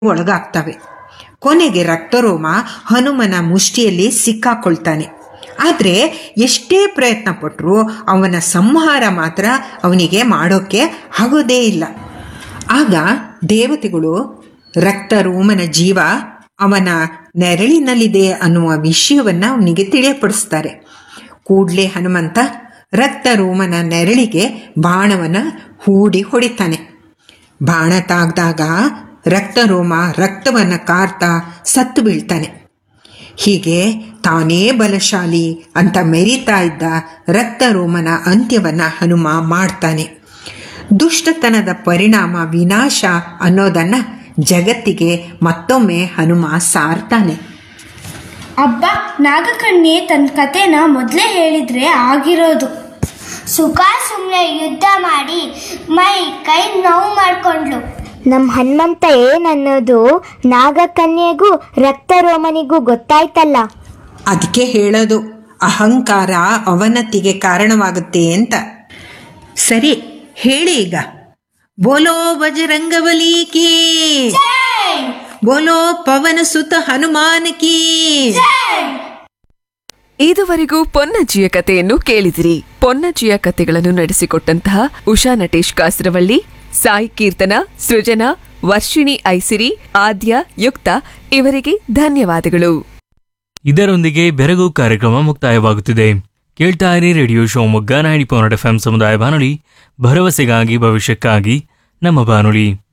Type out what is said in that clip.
ಒಳಗಾಗ್ತವೆ. ಕೊನೆಗೆ ರಕ್ತರೋಮ ಹನುಮನ ಮುಷ್ಟಿಯಲ್ಲಿ ಸಿಕ್ಕಾಕೊಳ್ತಾನೆ. ಆದರೆ ಎಷ್ಟೇ ಪ್ರಯತ್ನ ಪಟ್ಟರೂ ಅವನ ಸಂಹಾರ ಮಾತ್ರ ಅವನಿಗೆ ಮಾಡೋಕ್ಕೆ ಆಗೋದೇ ಇಲ್ಲ. ಆಗ ದೇವತೆಗಳು ರಕ್ತರೋಮನ ಜೀವ ಅವನ ನೆರಳಿನಲ್ಲಿದೆ ಅನ್ನುವ ವಿಷಯವನ್ನು ಅವನಿಗೆ ತಿಳಿಯಪಡಿಸ್ತಾರೆ. ಕೂಡಲೇ ಹನುಮಂತ ರಕ್ತರೋಮನ ನೆರಳಿಗೆ ಬಾಣವನ್ನು ಹೂಡಿ ಹೊಡಿತಾನೆ. ಬಾಣ ತಾಗ್ದಾಗ ರಕ್ತರೋಮ ರಕ್ತವನ್ನು ಕಾರ್ತಾ ಸತ್ತು ಬೀಳ್ತಾನೆ. ಹೀಗೆ ತಾನೇ ಬಲಶಾಲಿ ಅಂತ ಮೆರೀತಾ ಇದ್ದ ರಕ್ತರೋಮನ ಅಂತ್ಯವನ್ನು ಹನುಮ ಮಾಡ್ತಾನೆ. ದುಷ್ಟತನದ ಪರಿಣಾಮ ವಿನಾಶ ಅನ್ನೋದನ್ನು ಜಗತ್ತಿಗೆ ಮತ್ತೊಮ್ಮೆ ಹನುಮ ಸಾರ್ತಾನೆ. ಅಬ್ಬ, ನಾಗಕನ್ಯೆ ತನ್ನ ಕತೆನ ಮೊದಲೇ ಹೇಳಿದ್ರೆ ಆಗಿರೋದು. ಸುಖ ಸುಮ್ಮನೆ ಯುದ್ಧ ಮಾಡಿ ಮೈ ಕೈ ನೋವು ಮಾಡಿಕೊಂಡ್ಲು. ನಮ್ಮ ಹನುಮಂತ ಏನನ್ನೋದು ನಾಗಕನ್ಯೆಗೂ ರಕ್ತರೋಮನಿಗೂ ಗೊತ್ತಾಯ್ತಲ್ಲ. ಅದಕ್ಕೆ ಹೇಳೋದು ಅಹಂಕಾರ ಅವನತಿಗೆ ಕಾರಣವಾಗುತ್ತೆ ಅಂತ. ಸರಿ, ಹೇಳಿ ಈಗ. ಬೋಲೋ ಬಜರಂಗಬಲಿ ಕೀ, ಬೋಲೋ ಪವನ ಸುತ ಹನುಮಾನ್ ಕೀ. ಇದುವರೆಗೂ ಪೊನ್ನಜ್ಜಿಯ ಕಥೆಯನ್ನು ಕೇಳಿದಿರಿ. ಪೊನ್ನಜ್ಜಿಯ ಕಥೆಗಳನ್ನು ನಡೆಸಿಕೊಟ್ಟಂತಹ ಉಷಾ ನಟೇಶ್ ಕಾಸರವಳ್ಳಿ, ಸಾಯಿ ಕೀರ್ತನ, ಸೃಜನಾ, ವರ್ಷಿಣಿ ಐಸಿರಿ, ಆದ್ಯ, ಯುಕ್ತ ಇವರಿಗೆ ಧನ್ಯವಾದಗಳು. ಇದರೊಂದಿಗೆ ಬೆರಗು ಕಾರ್ಯಕ್ರಮ ಮುಕ್ತಾಯವಾಗುತ್ತಿದೆ. ಕೇಳ್ತಾ ಇರಿ ರೇಡಿಯೋ ಶಿವಮೊಗ್ಗ 90.8 FM ಸಮುದಾಯ ಬಾನುಲಿ, ಭರವಸೆಗಾಗಿ ಭವಿಷ್ಯಕ್ಕಾಗಿ ನಮ್ಮ ಬಾನುಲಿ.